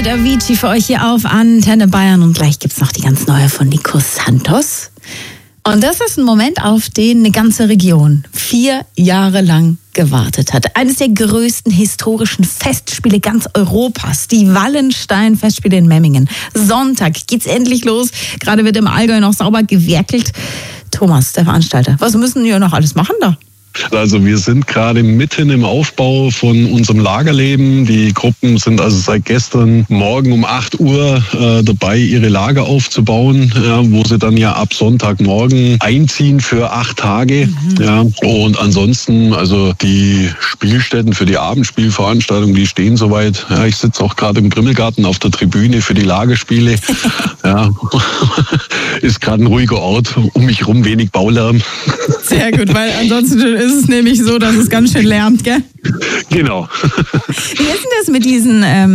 David Avicii für euch hier auf Antenne Bayern und gleich gibt's noch die ganz neue von Nico Santos. Und das ist ein Moment, auf den eine ganze Region 4 Jahre lang gewartet hat. Eines der größten historischen Festspiele ganz Europas, die Wallenstein-Festspiele in Memmingen. Sonntag geht's endlich los. Gerade wird im Allgäu noch sauber gewerkelt. Thomas, der Veranstalter, was müssen wir noch alles machen da? Also wir sind gerade mitten im Aufbau von unserem Lagerleben. Die Gruppen sind also seit gestern Morgen um 8 Uhr dabei, ihre Lager aufzubauen, wo sie dann ja ab Sonntagmorgen einziehen für 8 Tage. Ja. Und ansonsten, also die Spielstätten für die Abendspielveranstaltung, die stehen soweit. Ja, ich sitze auch gerade im Grimmelgarten auf der Tribüne für die Lagerspiele. Ja. Ist gerade ein ruhiger Ort, um mich rum wenig Baulärm. Sehr gut, weil ansonsten ist es nämlich so, dass es ganz schön lärmt, gell? Genau. Wie ist denn das mit diesen